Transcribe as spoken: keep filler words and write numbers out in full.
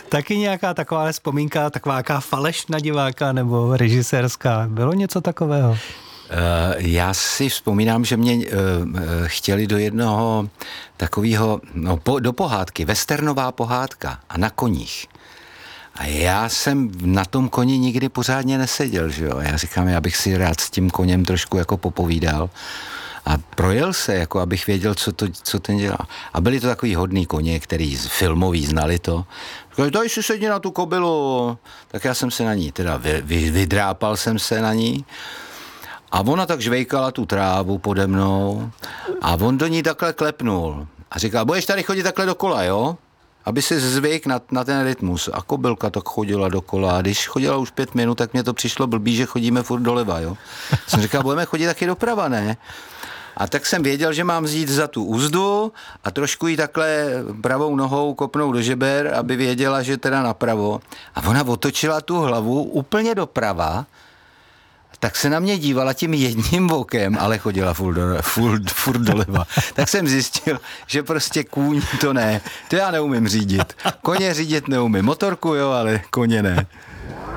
Taky nějaká taková vzpomínka, taková nějaká faleš na diváka nebo režisérská. Bylo něco takového? Uh, já si vzpomínám, že mě uh, chtěli do jednoho takového, no, po, do pohádky, westernová pohádka a na koních. A já jsem na tom koni nikdy pořádně neseděl, že jo. Já říkám, já bych si rád s tím koněm trošku jako popovídal. A projel se, jako abych věděl, co, to, co ten dělá. A byli to takový hodný koně, který filmoví znali to. Říkali, daj si sedni na tu kobylu. Tak já jsem se na ní, teda vy, vy, vydrápal jsem se na ní. A ona tak žvejkala tu trávu pode mnou. A on do ní takhle klepnul. A říkal, budeš tady chodit takhle dokola, jo? Aby si zvyk na, na ten rytmus. A kobylka tak chodila dokola. A když chodila už pět minut, tak mě to přišlo blbý, že chodíme furt doleva, jo? Jsem říkal, budeme chodit taky doprava, ne? A tak jsem věděl, že mám vzít za tu uzdu a trošku jí takhle pravou nohou kopnout do žeber, aby věděla, že teda napravo. A ona otočila tu hlavu úplně doprava, tak se na mě dívala tím jedním okem, ale chodila furt, do, furt, furt doleva. Tak jsem zjistil, že prostě kůň to ne. To já neumím řídit. Koně řídit neumím. Motorku jo, ale koně ne.